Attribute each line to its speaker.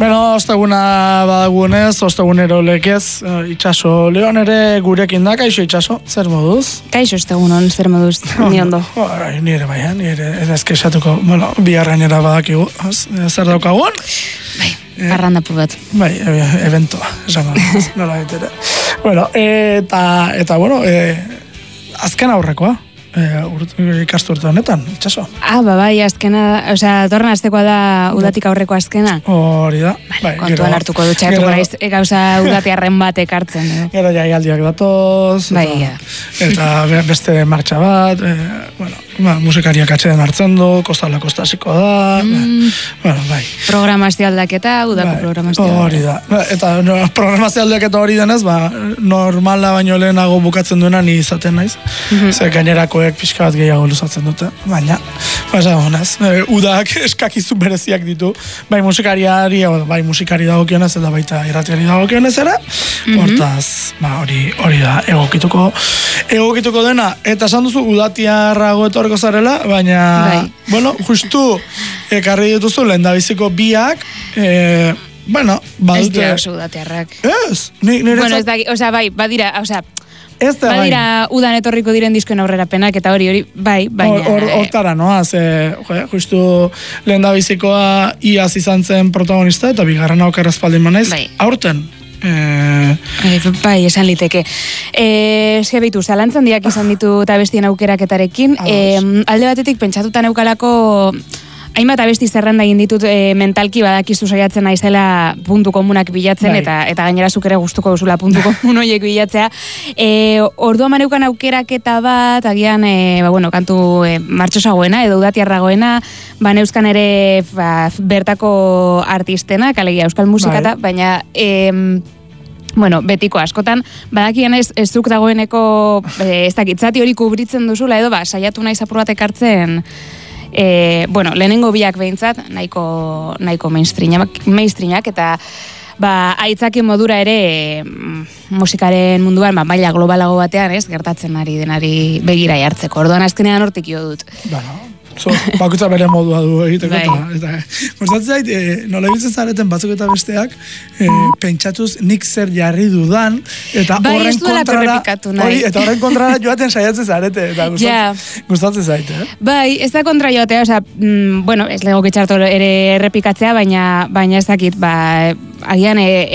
Speaker 1: Bueno, osteguna badagunez, ostegunero lekez, itxaso Leon ere gurekin da, kaixo itxaso, zer moduz?
Speaker 2: Kaixo ostegunon, zer moduz, ni ondo.
Speaker 1: Nire baina, nire ezkesatuko, bueno, biharrainera badakigu, zer daukagun?
Speaker 2: Bai, parrandapu bat.
Speaker 1: Bai, eventoa, esango, nola baitere. Bueno, eta bueno, azken aurrekoa. Ikasturte honetan, itxaso.
Speaker 2: Bai, azkena, torren aztekoa da udatik aurreko azkena.
Speaker 1: Hori da.
Speaker 2: Bai, kontuan hartuko dutxatuko naiz, gauza udatiarren bat ekartzen.
Speaker 1: Gero jaialdiak datoz, eta beste martxa bat, musikariak atxeden hartzen du, kostala kostasiko da, bai.
Speaker 2: Programazio aldaketa, udako programazio.
Speaker 1: Hori da. Eta programazio aldaketa hori denez, normala baino lehenago bukatzen duena ni izaten naiz. Zer gainerakoek pixka bat gehiago luzatzen dute. Baina, udak eskakizun bereziak ditu. Bai musikari dagokionez eta baita irratiari dagokionez ere. Hortaz, hori da, egokituko dena. Eta esan duzu, udatiarrago etorko zarela, baina, bueno, justu ekarri dituzu lehendabiziko biak, badute...
Speaker 2: Ez dira oso udatiarrak.
Speaker 1: Ez?
Speaker 2: Bueno, ez da, badira, badira udan etorriko diren diskoen aurrerapenak, eta hori, baina...
Speaker 1: Hortara, noaz, justu lehendabizikoa iaz izan zen protagonista, eta bigarren aukera espaldin manaiz, aurten.
Speaker 2: Bai, esan liteke. Bitu, zalantzan diak izan ditu eta bestien aukeraketarekin. Alde batetik pentsatuta neukalako hainbat abesti zerrenda egin ditut mentalki badakizu saiatzen naizela puntu komunak bilatzen, eta gainera zuk ere gustuko duzula puntu komun horiek bilatzea. Orduan maneukan aukeraketa bat, agian, kantu martxosagoena edo udatiarragoena, neuzkan ere bertako artistena, kalegia euskal musikata, baina... betiko askotan, badakian ez zuk dagoeneko ez dakitzati hori kubritzen duzula, edo saiatu nahi zapur bat ekartzen lehenengo biak behintzat, nahiko mainstreamak, eta aitzaki modura ere musikaren munduan, maila globalago batean, gertatzen ari denari begira jartzeko. Orduan azkenean hortik jo dut.
Speaker 1: Bakutza bere modua du egiteko, eta gustatzen zait, nola ibiltzen zareten batzuk eta besteak, pentsatuz nik zer jarri dudan, eta horren kontrara joaten saiatzen zarete, eta gustatzen zait,
Speaker 2: Bai, ez da kontra joatea, ez lego kitxartu ere errepikatzea, baina ez dakit, agian